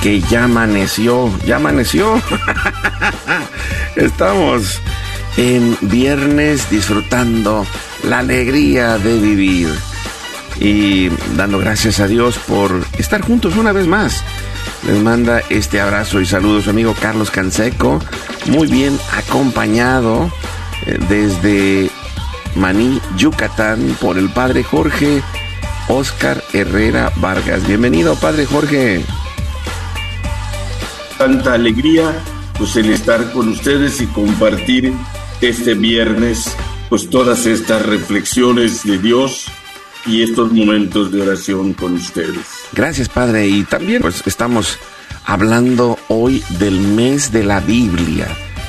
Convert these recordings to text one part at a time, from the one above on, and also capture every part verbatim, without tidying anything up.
que ya amaneció, ya amaneció. Estamos en viernes disfrutando la alegría de vivir y dando gracias a Dios por estar juntos una vez más. Les manda este abrazo y saludos su amigo Carlos Canseco, muy bien acompañado eh, desde Maní, Yucatán, por el padre Jorge Oscar Herrera Vargas. Bienvenido, padre Jorge. Tanta alegría pues el estar con ustedes y compartir este viernes pues todas estas reflexiones de Dios y estos momentos de oración con ustedes. Gracias, padre. Y también pues estamos hablando hoy del mes de la Biblia.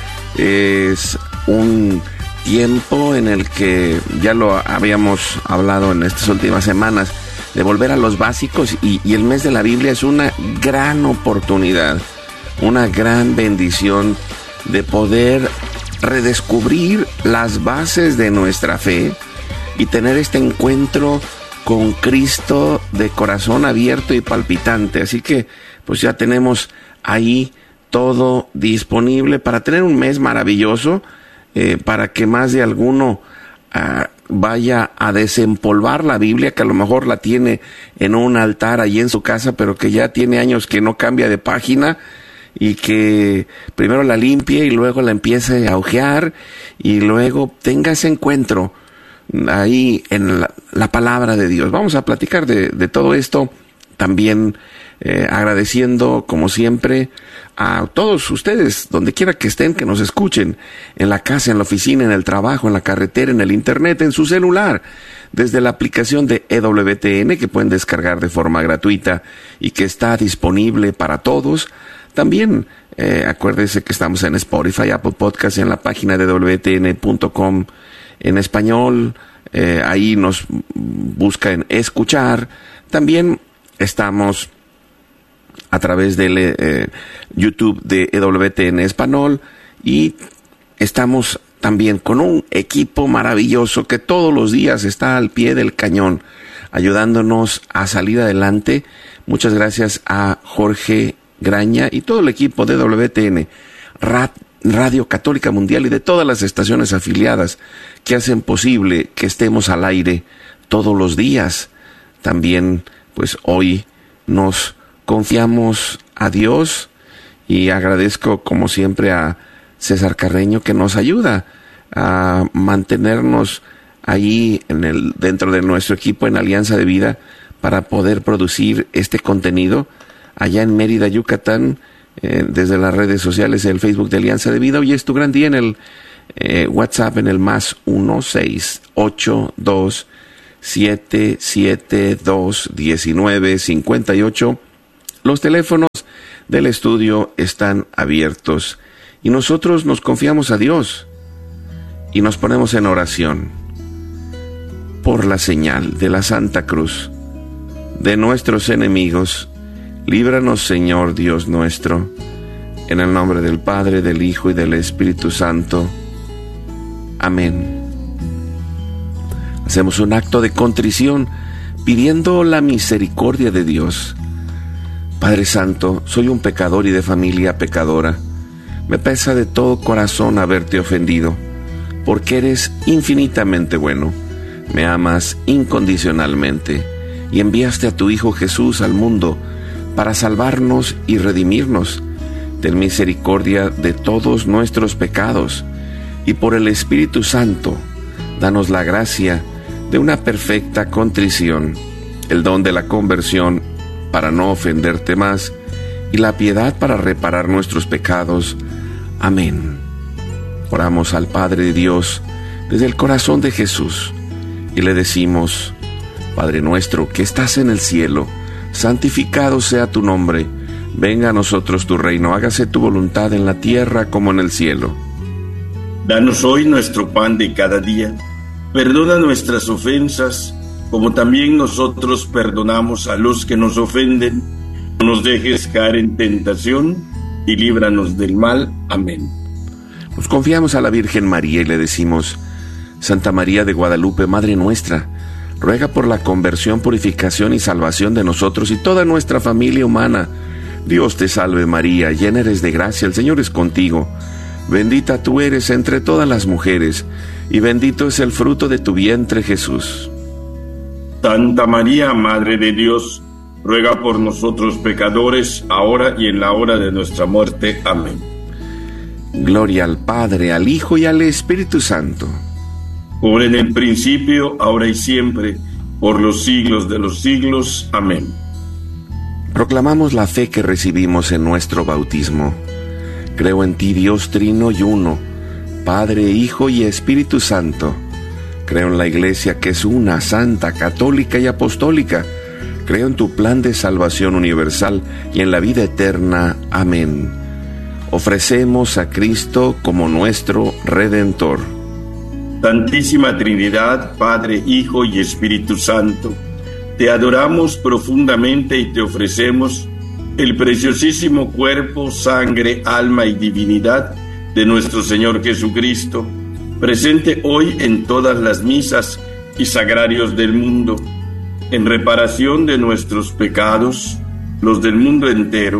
Es un tiempo en el que ya lo habíamos hablado en estas últimas semanas, de volver a los básicos, y, y el mes de la Biblia es una gran oportunidad, una gran bendición de poder redescubrir las bases de nuestra fe y tener este encuentro con Cristo de corazón abierto y palpitante. Así que pues ya tenemos ahí todo disponible para tener un mes maravilloso, eh, para que más de alguno uh, vaya a desempolvar la Biblia, que a lo mejor la tiene en un altar allí en su casa, pero que ya tiene años que no cambia de página, y que primero la limpie y luego la empiece a hojear y luego tenga ese encuentro ahí en la, la palabra de Dios. Vamos a platicar de, de todo esto, también eh, agradeciendo como siempre a todos ustedes, donde quiera que estén, que nos escuchen, en la casa, en la oficina, en el trabajo, en la carretera, en el internet, en su celular, desde la aplicación de E W T N, que pueden descargar de forma gratuita y que está disponible para todos. También eh, acuérdense que estamos en Spotify, Apple Podcast, en la página de doble ve te ene punto com en español. Eh, ahí nos busca en escuchar. También estamos a través del eh, YouTube de E W T N Español, y estamos también con un equipo maravilloso que todos los días está al pie del cañón ayudándonos a salir adelante. Muchas gracias a Jorge Graña y todo el equipo de E W T N Radio Católica Mundial y de todas las estaciones afiliadas que hacen posible que estemos al aire todos los días. También pues hoy nos confiamos a Dios, y agradezco como siempre a César Carreño, que nos ayuda a mantenernos ahí en el, dentro de nuestro equipo en Alianza de Vida, para poder producir este contenido allá en Mérida, Yucatán, eh, desde las redes sociales, el Facebook de Alianza de Vida. Hoy es tu gran día en el eh, WhatsApp, en el más uno seis ocho dos siete siete dos uno nueve cinco ocho. Los teléfonos del estudio están abiertos y nosotros nos confiamos a Dios y nos ponemos en oración por la señal de la Santa Cruz de nuestros enemigos. Líbranos, Señor Dios nuestro, en el nombre del Padre, del Hijo y del Espíritu Santo. Amén. Hacemos un acto de contrición pidiendo la misericordia de Dios. Padre Santo, soy un pecador y de familia pecadora. Me pesa de todo corazón haberte ofendido, porque eres infinitamente bueno. Me amas incondicionalmente y enviaste a tu Hijo Jesús al mundo para salvarnos y redimirnos. Ten misericordia de todos nuestros pecados, y por el Espíritu Santo, danos la gracia de una perfecta contrición, el don de la conversión para no ofenderte más, y la piedad para reparar nuestros pecados. Amén. Oramos al Padre Dios desde el corazón de Jesús, y le decimos: Padre nuestro que estás en el cielo, santificado sea tu nombre. Venga a nosotros tu reino, hágase tu voluntad en la tierra como en el cielo. Danos hoy nuestro pan de cada día. Perdona nuestras ofensas, como también nosotros perdonamos a los que nos ofenden. No nos dejes caer en tentación, y líbranos del mal. Amén. Nos confiamos a la Virgen María y le decimos: Santa María de Guadalupe, Madre nuestra, ruega por la conversión, purificación y salvación de nosotros y toda nuestra familia humana, Dios te salve María, llena eres de gracia, el Señor es contigo. Bendita tú eres entre todas las mujeres, y bendito es el fruto de tu vientre, Jesús. Santa María, Madre de Dios, ruega por nosotros pecadores, ahora y en la hora de nuestra muerte. Amén. Gloria al Padre, al Hijo y al Espíritu Santo. Como en el principio, ahora y siempre, por los siglos de los siglos. Amén. Proclamamos la fe que recibimos en nuestro bautismo. Creo en ti, Dios trino y uno, Padre, Hijo y Espíritu Santo. Creo en la Iglesia que es una, santa, católica y apostólica. Creo en tu plan de salvación universal y en la vida eterna. Amén. Ofrecemos a Cristo como nuestro Redentor. Santísima Trinidad, Padre, Hijo y Espíritu Santo, te adoramos profundamente y te ofrecemos el preciosísimo cuerpo, sangre, alma y divinidad de nuestro Señor Jesucristo, presente hoy en todas las misas y sagrarios del mundo, en reparación de nuestros pecados, los del mundo entero,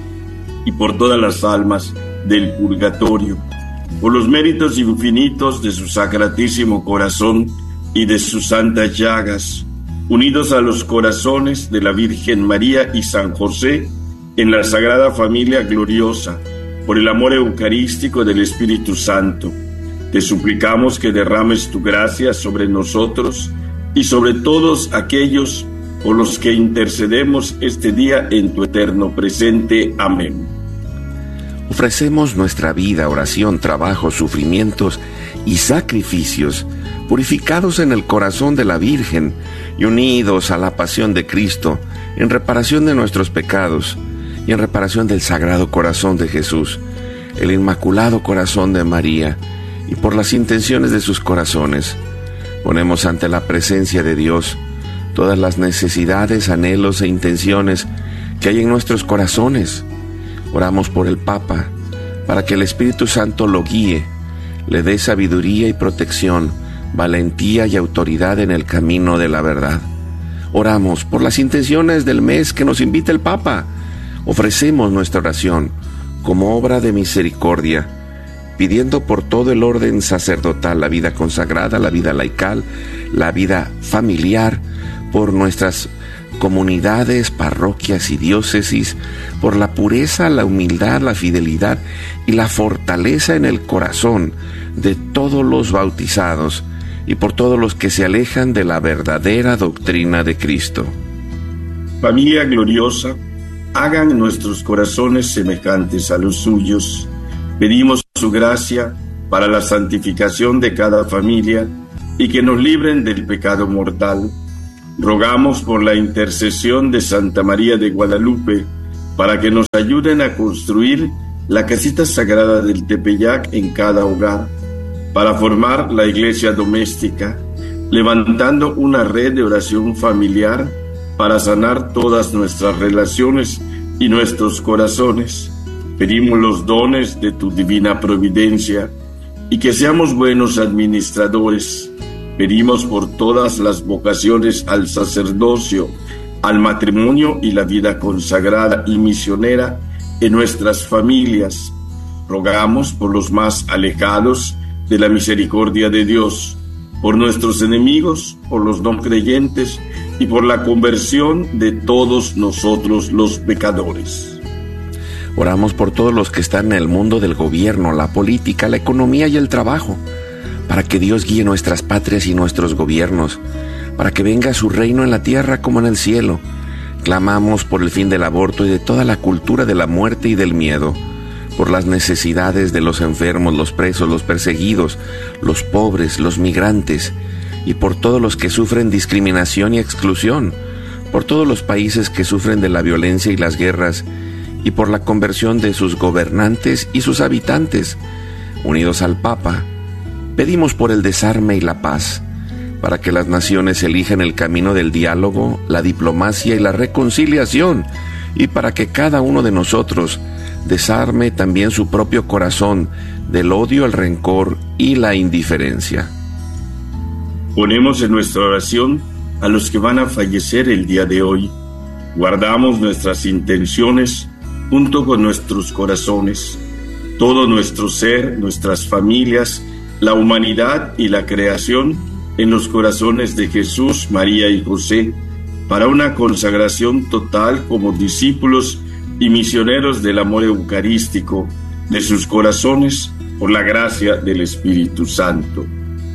y por todas las almas del purgatorio, por los méritos infinitos de su sacratísimo corazón y de sus santas llagas, unidos a los corazones de la Virgen María y San José, en la Sagrada Familia gloriosa, por el amor eucarístico del Espíritu Santo, te suplicamos que derrames tu gracia sobre nosotros y sobre todos aquellos por los que intercedemos este día en tu eterno presente. Amén. Ofrecemos nuestra vida, oración, trabajo, sufrimientos y sacrificios, purificados en el corazón de la Virgen y unidos a la pasión de Cristo, en reparación de nuestros pecados y en reparación del Sagrado Corazón de Jesús, el Inmaculado Corazón de María, y por las intenciones de sus corazones. Ponemos ante la presencia de Dios todas las necesidades, anhelos e intenciones que hay en nuestros corazones. Oramos por el Papa, para que el Espíritu Santo lo guíe, le dé sabiduría y protección, valentía y autoridad en el camino de la verdad. Oramos por las intenciones del mes que nos invita el Papa. Ofrecemos nuestra oración como obra de misericordia, pidiendo por todo el orden sacerdotal, la vida consagrada, la vida laical, la vida familiar, por nuestras comunidades, parroquias y diócesis, por la pureza, la humildad, la fidelidad y la fortaleza en el corazón de todos los bautizados y por todos los que se alejan de la verdadera doctrina de Cristo. Familia gloriosa, hagan nuestros corazones semejantes a los suyos. Pedimos su gracia para la santificación de cada familia y que nos libren del pecado mortal. Rogamos por la intercesión de Santa María de Guadalupe para que nos ayuden a construir la casita sagrada del Tepeyac en cada hogar, para formar la iglesia doméstica, levantando una red de oración familiar para sanar todas nuestras relaciones y nuestros corazones. Pedimos los dones de tu divina providencia y que seamos buenos administradores. Pedimos por todas las vocaciones al sacerdocio, al matrimonio y la vida consagrada y misionera en nuestras familias. Rogamos por los más alejados de la misericordia de Dios, por nuestros enemigos, por los no creyentes y por la conversión de todos nosotros los pecadores. Oramos por todos los que están en el mundo del gobierno, la política, la economía y el trabajo, para que Dios guíe nuestras patrias y nuestros gobiernos, para que venga su reino en la tierra como en el cielo. Clamamos por el fin del aborto y de toda la cultura de la muerte y del miedo, por las necesidades de los enfermos, los presos, los perseguidos, los pobres, los migrantes, y por todos los que sufren discriminación y exclusión, por todos los países que sufren de la violencia y las guerras, y por la conversión de sus gobernantes y sus habitantes. Unidos al Papa, pedimos por el desarme y la paz, para que las naciones elijan el camino del diálogo, la diplomacia y la reconciliación, y para que cada uno de nosotros desarme también su propio corazón del odio, el rencor y la indiferencia. Ponemos en nuestra oración a los que van a fallecer el día de hoy. Guardamos nuestras intenciones junto con nuestros corazones, todo nuestro ser, nuestras familias, la humanidad y la creación en los corazones de Jesús, María y José, para una consagración total como discípulos y misioneros del amor eucarístico de sus corazones por la gracia del Espíritu Santo.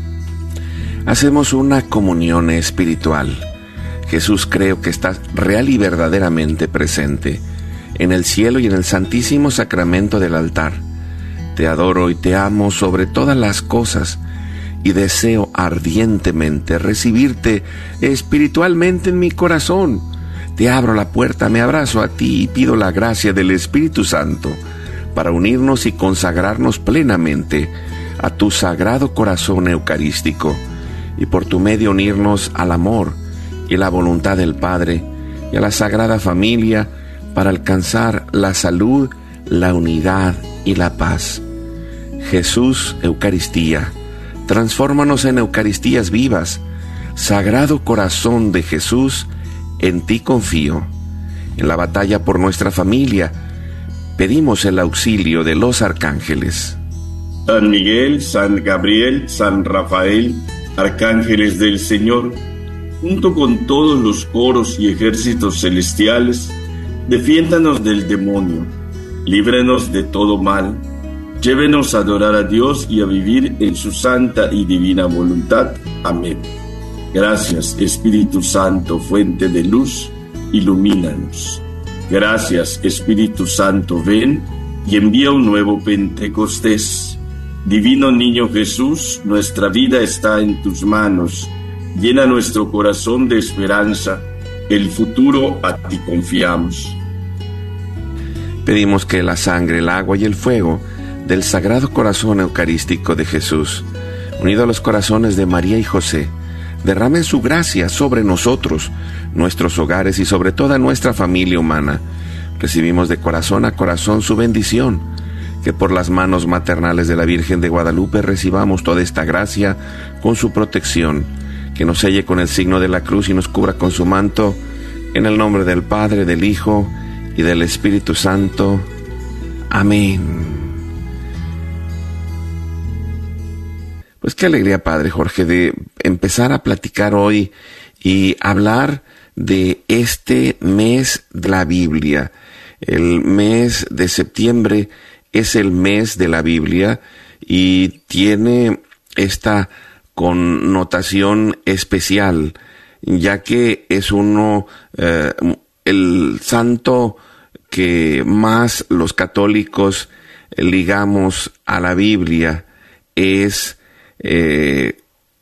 Hacemos una comunión espiritual. Jesús, creo que está real y verdaderamente presente en el cielo y en el santísimo sacramento del altar. Te adoro y te amo sobre todas las cosas y deseo ardientemente recibirte espiritualmente en mi corazón. Te abro la puerta, me abrazo a ti y pido la gracia del Espíritu Santo para unirnos y consagrarnos plenamente a tu sagrado corazón eucarístico y por tu medio unirnos al amor y la voluntad del Padre y a la Sagrada Familia para alcanzar la salud, la unidad y la paz. Jesús, Eucaristía, transfórmanos en Eucaristías vivas. Sagrado Corazón de Jesús, en ti confío. En la batalla por nuestra familia, pedimos el auxilio de los arcángeles. San Miguel, San Gabriel, San Rafael, arcángeles del Señor, junto con todos los coros y ejércitos celestiales, defiéndanos del demonio, líbranos de todo mal, llévenos a adorar a Dios y a vivir en su santa y divina voluntad. Amén. Gracias, Espíritu Santo, fuente de luz, ilumínanos. Gracias, Espíritu Santo, ven y envía un nuevo Pentecostés. Divino Niño Jesús, nuestra vida está en tus manos. Llena nuestro corazón de esperanza. El futuro a ti confiamos. Pedimos que la sangre, el agua y el fuego del Sagrado Corazón Eucarístico de Jesús, unido a los corazones de María y José, derramen su gracia sobre nosotros, nuestros hogares y sobre toda nuestra familia humana. Recibimos de corazón a corazón su bendición. Que por las manos maternales de la Virgen de Guadalupe recibamos toda esta gracia con su protección. Que nos selle con el signo de la cruz y nos cubra con su manto. En el nombre del Padre, del Hijo y del Espíritu Santo. Amén. Pues qué alegría, Padre Jorge, de empezar a platicar hoy y hablar de este mes de la Biblia. El mes de septiembre es el mes de la Biblia y tiene esta connotación especial, ya que es uno, eh, el santo que más los católicos ligamos a la Biblia es eh,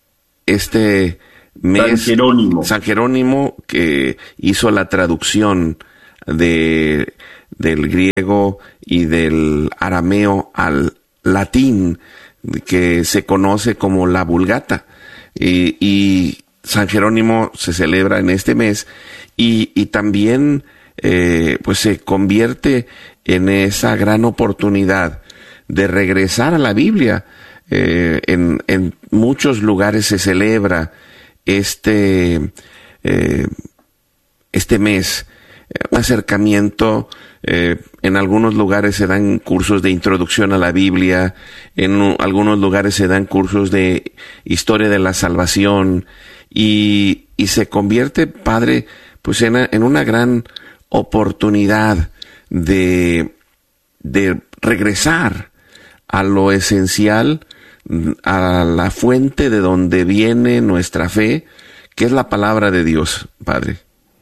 este mes, San Jerónimo. San Jerónimo, que hizo la traducción de del griego y del arameo al latín, que se conoce como la Vulgata, y, y San Jerónimo se celebra en este mes y, y también eh, pues se convierte en esa gran oportunidad de regresar a la Biblia. Eh, en, en muchos lugares se celebra este eh, este mes, un acercamiento. Eh, en algunos lugares se dan cursos de introducción a la Biblia, en uh, algunos lugares se dan cursos de historia de la salvación y, y se convierte, Padre, pues en, en una gran oportunidad de, de regresar a lo esencial, a la fuente de donde viene nuestra fe, que es la palabra de Dios, Padre.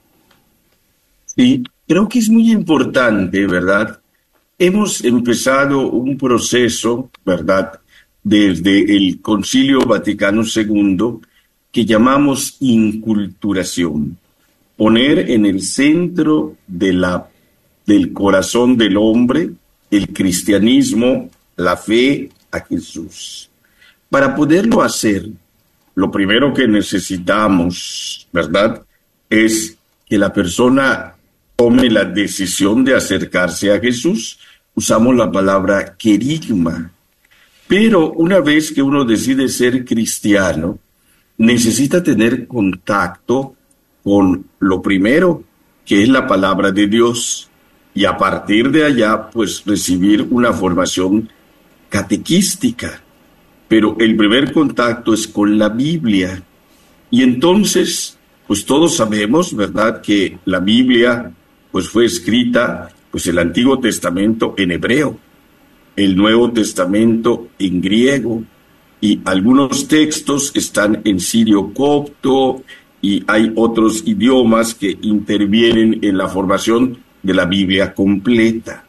Sí, creo que es muy importante, ¿verdad? Hemos empezado un proceso, ¿verdad?, desde el Concilio Vaticano segundo, que llamamos inculturación. Poner en el centro de la, del corazón del hombre el cristianismo, la fe a Jesús. Para poderlo hacer, lo primero que necesitamos, ¿verdad?, es que la persona tome la decisión de acercarse a Jesús. Usamos la palabra querigma. Pero una vez que uno decide ser cristiano, necesita tener contacto con lo primero, que es la palabra de Dios. y a partir de allá, pues recibir una formación catequística. Pero el primer contacto es con la Biblia. Y entonces, pues todos sabemos, ¿verdad?, que la Biblia pues fue escrita, pues el Antiguo Testamento en hebreo, el Nuevo Testamento en griego, y algunos textos están en sirio copto, y hay otros idiomas que intervienen en la formación de la Biblia completa.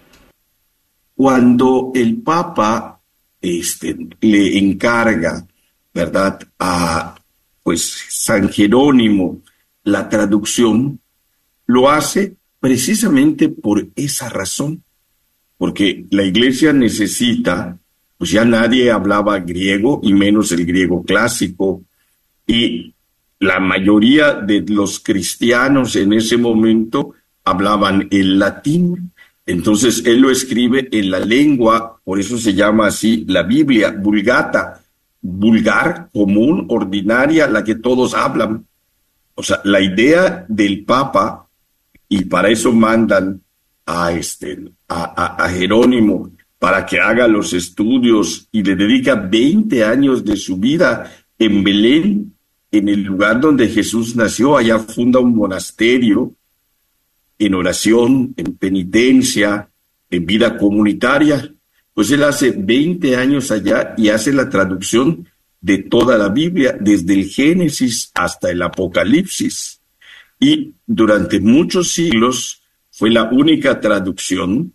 Cuando el Papa este, le encarga, ¿verdad?, a pues San Jerónimo la traducción, lo hace precisamente por esa razón, porque la Iglesia necesita, pues ya nadie hablaba griego y menos el griego clásico, y la mayoría de los cristianos en ese momento hablaban el latín. Entonces él lo escribe en la lengua, por eso se llama así la Biblia, vulgata, vulgar, común, ordinaria, la que todos hablan. O sea, la idea del Papa, y para eso mandan a, este, a, a, a Jerónimo para que haga los estudios, y le dedica veinte años de su vida en Belén, en el lugar donde Jesús nació. Allá funda un monasterio en oración, en penitencia, en vida comunitaria. Pues él hace veinte años allá y hace la traducción de toda la Biblia, desde el Génesis hasta el Apocalipsis. Y durante muchos siglos fue la única traducción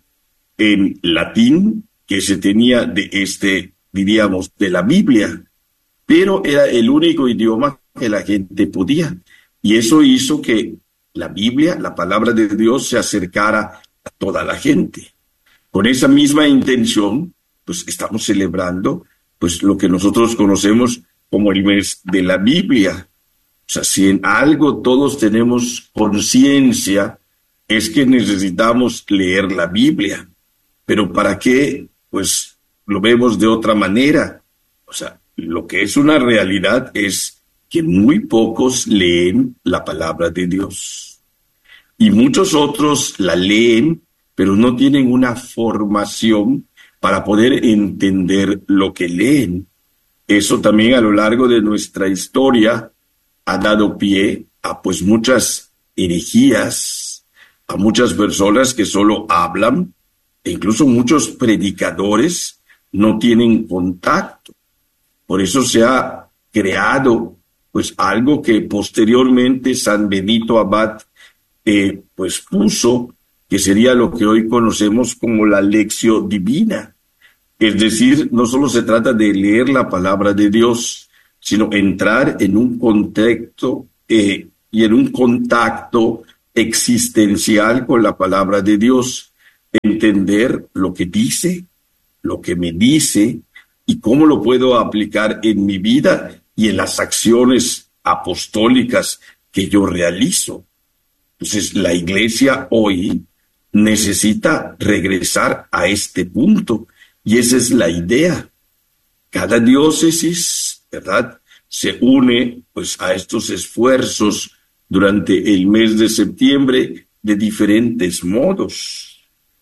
en latín que se tenía de este, diríamos, de la Biblia. Pero era el único idioma que la gente podía. Y eso hizo que la Biblia, la palabra de Dios, se acercara a toda la gente. Con esa misma intención, pues estamos celebrando pues lo que nosotros conocemos como el mes de la Biblia. O sea, si en algo todos tenemos conciencia, es que necesitamos leer la Biblia. Pero ¿para qué? Pues lo vemos de otra manera. O sea, lo que es una realidad es que muy pocos leen la palabra de Dios. Y muchos otros la leen, pero no tienen una formación para poder entender lo que leen. Eso también a lo largo de nuestra historia ha dado pie a pues muchas herejías, a muchas personas que solo hablan, e incluso muchos predicadores no tienen contacto. Por eso se ha creado pues algo que posteriormente San Benito Abad eh, pues puso, que sería lo que hoy conocemos como la lección divina. Es decir, no solo se trata de leer la palabra de Dios, sino entrar en un contexto eh, y en un contacto existencial con la palabra de Dios, entender lo que dice, lo que me dice, y cómo lo puedo aplicar en mi vida y en las acciones apostólicas que yo realizo. Entonces, la Iglesia hoy necesita regresar a este punto, y esa es la idea. Cada diócesis, ¿verdad?, se une pues a estos esfuerzos durante el mes de septiembre de diferentes modos.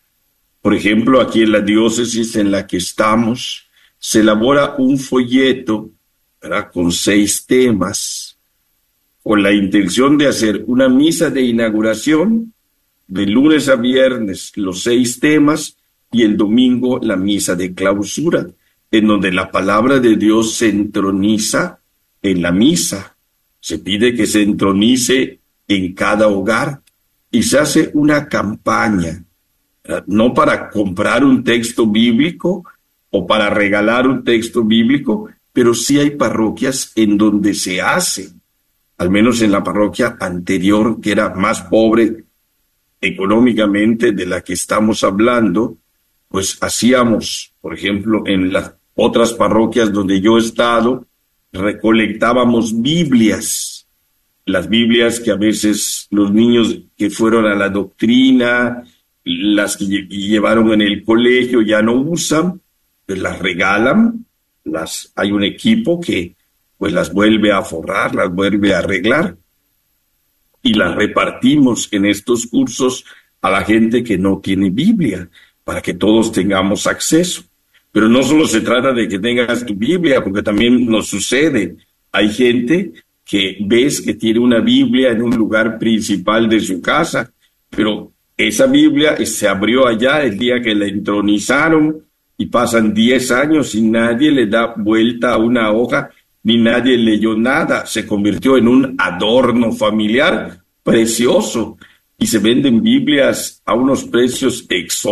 Por ejemplo, aquí en la diócesis en la que estamos, se elabora un folleto, ¿verdad?, con seis temas, con la intención de hacer una misa de inauguración de lunes a viernes, los seis temas, y el domingo la misa de clausura, en donde la palabra de Dios se entroniza en la misa. Se pide que se entronice en cada hogar, y se hace una campaña, ¿verdad?, no para comprar un texto bíblico o para regalar un texto bíblico, pero sí hay parroquias en donde se hace, al menos en la parroquia anterior, que era más pobre económicamente de la que estamos hablando, pues hacíamos, por ejemplo, en las otras parroquias donde yo he estado, recolectábamos Biblias, las Biblias que a veces los niños que fueron a la doctrina, las que llevaron en el colegio ya no usan, pues las regalan, las, hay un equipo que pues las vuelve a forrar, las vuelve a arreglar, y las repartimos en estos cursos a la gente que no tiene Biblia, para que todos tengamos acceso. Pero no solo se trata de que tengas tu Biblia, porque también nos sucede. Hay gente que ves que tiene una Biblia en un lugar principal de su casa, pero esa Biblia se abrió allá el día que la entronizaron y pasan diez años y nadie le da vuelta a una hoja, ni nadie leyó nada. Se convirtió en un adorno familiar precioso y se venden Biblias a unos precios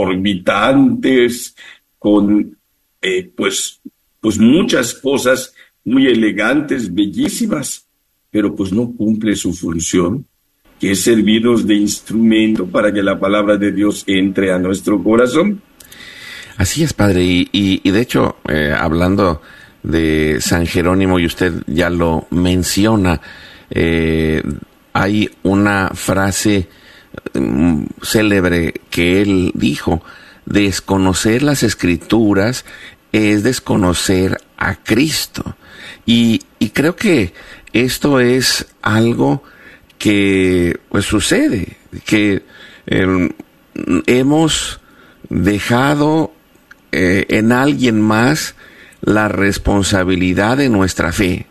exorbitantes con eh, pues, pues muchas cosas muy elegantes, bellísimas, pero pues no cumple su función, que es servirnos de instrumento para que la palabra de Dios entre a nuestro corazón. Así es, padre, y, y, y de hecho, eh, hablando de San Jerónimo, y usted ya lo menciona, eh, hay una frase um, célebre que él dijo: desconocer las Escrituras es desconocer a Cristo. Y, y creo que esto es algo que pues sucede, que eh, hemos dejado eh, en alguien más la responsabilidad de nuestra fe.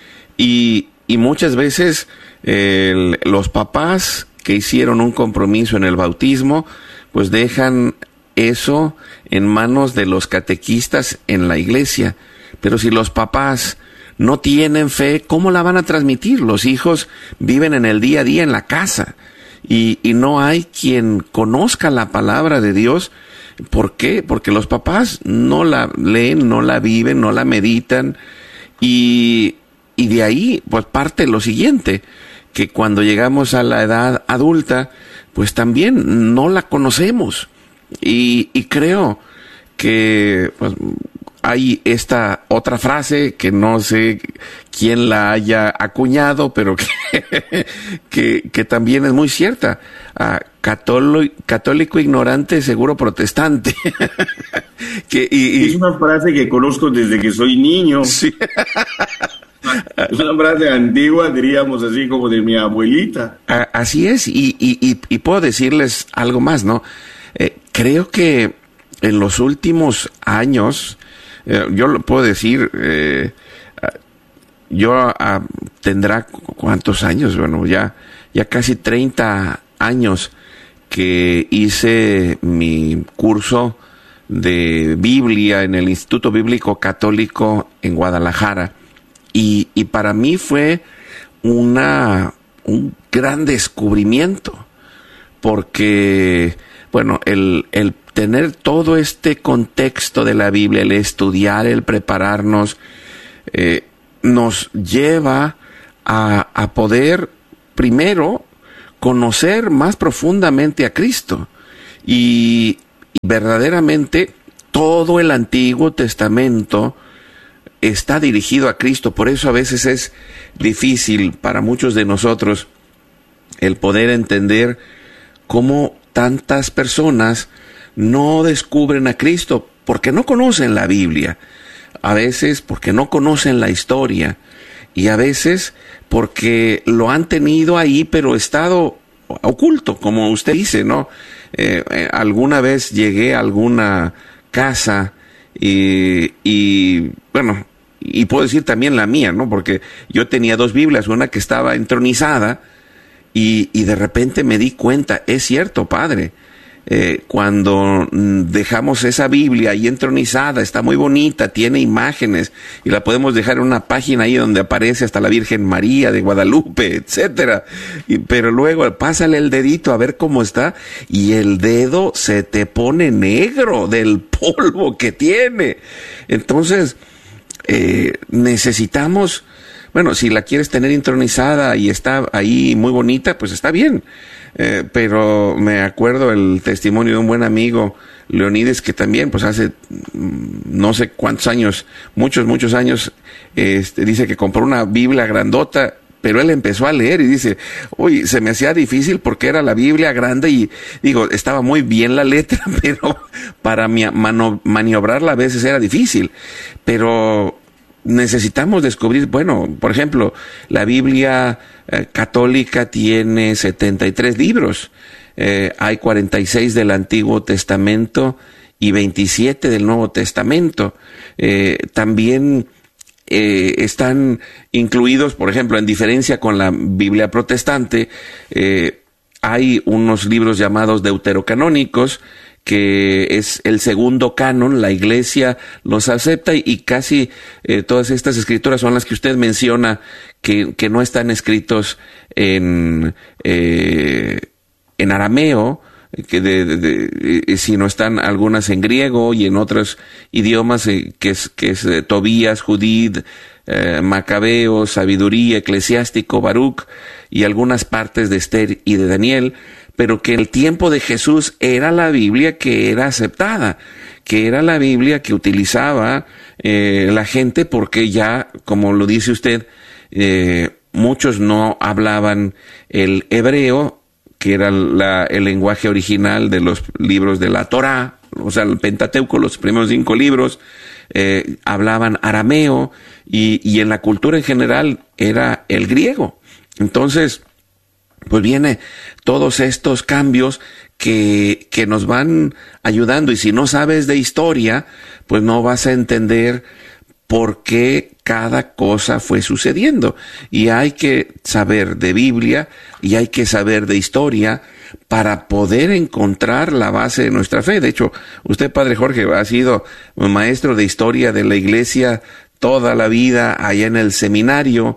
Y, y muchas veces eh, los papás que hicieron un compromiso en el bautismo, pues dejan eso en manos de los catequistas en la iglesia. Pero si los papás no tienen fe, ¿cómo la van a transmitir? Los hijos viven en el día a día en la casa y, y no hay quien conozca la palabra de Dios. ¿Por qué? Porque los papás no la leen, no la viven, no la meditan, y, y de ahí pues parte lo siguiente, que cuando llegamos a la edad adulta, pues también no la conocemos. Y, y creo que pues, hay esta otra frase que no sé quién la haya acuñado, pero que, que, que también es muy cierta. Uh, católico, católico ignorante, seguro protestante. que, y, y, es una frase que conozco desde que soy niño. Sí. Es una frase antigua, diríamos así, como de mi abuelita. Uh, así es, y, y, y, y puedo decirles algo más, ¿no? Eh, creo que en los últimos años, eh, yo lo puedo decir, eh, yo uh, tendrá cuántos años, bueno, ya, ya casi treinta años que hice mi curso de Biblia en el Instituto Bíblico Católico en Guadalajara, y, y para mí fue una, un gran descubrimiento, porque bueno, el, el tener todo este contexto de la Biblia, el estudiar, el prepararnos, eh, nos lleva a, a poder, primero, conocer más profundamente a Cristo. Y, y verdaderamente todo el Antiguo Testamento está dirigido a Cristo. Por eso a veces es difícil para muchos de nosotros el poder entender cómo tantas personas no descubren a Cristo porque no conocen la Biblia, a veces porque no conocen la historia, y a veces porque lo han tenido ahí pero estado oculto, como usted dice, ¿no? Eh, eh, alguna vez llegué a alguna casa y, y bueno, y puedo decir también la mía, ¿no? Porque yo tenía dos Biblias, una que estaba entronizada, Y, y de repente me di cuenta, es cierto, padre, eh, cuando dejamos esa Biblia ahí entronizada, está muy bonita, tiene imágenes, y la podemos dejar en una página ahí donde aparece hasta la Virgen María de Guadalupe, etcétera. Y, pero luego pásale el dedito a ver cómo está, y el dedo se te pone negro del polvo que tiene. Entonces, eh, necesitamos... Bueno, si la quieres tener intronizada y está ahí muy bonita, pues está bien. Eh, pero me acuerdo el testimonio de un buen amigo, Leonides, que también, pues hace no sé cuántos años, muchos, muchos años, este, dice que compró una Biblia grandota, pero él empezó a leer y dice, oye, se me hacía difícil porque era la Biblia grande y, digo, estaba muy bien la letra, pero para mi, mano, maniobrarla a veces era difícil. Pero necesitamos descubrir, bueno, por ejemplo, la Biblia eh, católica tiene setenta y tres libros. eh, hay cuarenta y seis del Antiguo Testamento y veintisiete del Nuevo Testamento. Eh, también eh, están incluidos, por ejemplo, en diferencia con la Biblia protestante, eh, hay unos libros llamados deuterocanónicos, que es el segundo canon. La Iglesia los acepta y, y casi eh, todas estas escrituras son las que usted menciona, que, que no están escritos en, eh, en arameo, que de, de, de, sino están algunas en griego y en otros idiomas, eh, que es, que es eh, Tobías, Judith, eh, Macabeo, Sabiduría, Eclesiástico, Baruch y algunas partes de Esther y de Daniel, pero que en el tiempo de Jesús era la Biblia que era aceptada, que era la Biblia que utilizaba eh, la gente, porque ya, como lo dice usted, eh, muchos no hablaban el hebreo, que era la, el lenguaje original de los libros de la Torá, o sea, el Pentateuco, los primeros cinco libros, eh, hablaban arameo, y, y en la cultura en general era el griego. Entonces, pues viene todos estos cambios que, que nos van ayudando, y si no sabes de historia, pues no vas a entender por qué cada cosa fue sucediendo. Y hay que saber de Biblia y hay que saber de historia para poder encontrar la base de nuestra fe. De hecho, usted, Padre Jorge, ha sido maestro de historia de la Iglesia toda la vida allá en el seminario,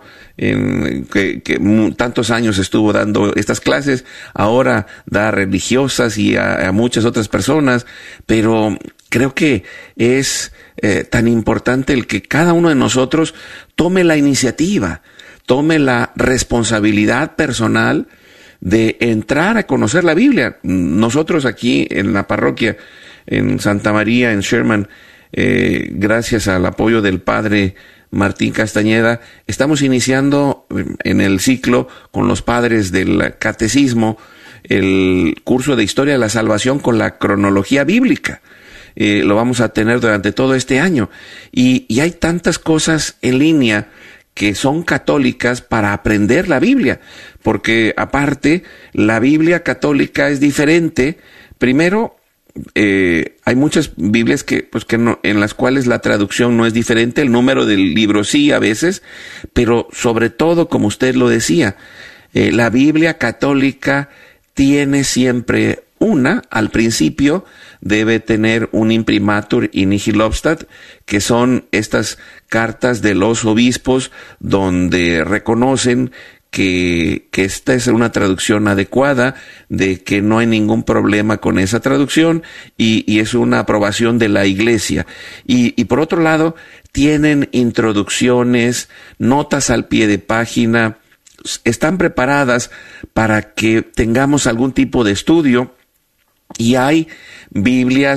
en que, que tantos años estuvo dando estas clases. Ahora da a religiosas y a, a muchas otras personas, pero creo que es eh, tan importante el que cada uno de nosotros tome la iniciativa, tome la responsabilidad personal de entrar a conocer la Biblia. Nosotros aquí en la parroquia, en Santa María, en Sherman, eh, gracias al apoyo del Padre Martín Castañeda, estamos iniciando en el ciclo con los padres del catecismo el curso de Historia de la Salvación con la cronología bíblica. Eh, lo vamos a tener durante todo este año. Y, y hay tantas cosas en línea que son católicas para aprender la Biblia, porque aparte la Biblia católica es diferente. Primero, eh, hay muchas Biblias que, pues que no, en las cuales la traducción no es diferente, el número del libro sí a veces, pero sobre todo, como usted lo decía, eh, la Biblia católica tiene siempre una, al principio debe tener un imprimatur in nihil obstat, que son estas cartas de los obispos donde reconocen que, que esta es una traducción adecuada, de que no hay ningún problema con esa traducción, y, y es una aprobación de la Iglesia. Y, y por otro lado, tienen introducciones, notas al pie de página, están preparadas para que tengamos algún tipo de estudio, y hay Biblias